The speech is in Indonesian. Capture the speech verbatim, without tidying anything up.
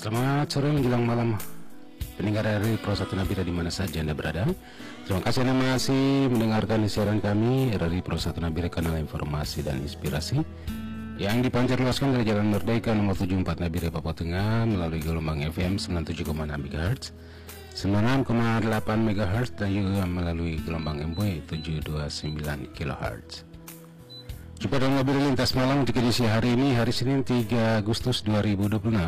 Selamat sore menjelang malam pendengar dari Pro satu Nabire di mana saja Anda berada. Terima kasih Anda masih mendengarkan siaran kami R R I Pro satu Nabire, kanal informasi dan inspirasi yang dipancar luaskan dari Jalan Merdeka nomor tujuh puluh empat Nabire, Papua Tengah melalui gelombang F M sembilan puluh tujuh koma enam megahertz, sembilan puluh enam koma delapan megahertz, dan juga melalui gelombang M W tujuh ratus dua puluh sembilan kilohertz. Jumpa dalam Nabire Lintas Malam untuk edisi hari ini, hari Senin tiga Agustus dua ribu dua puluh enam.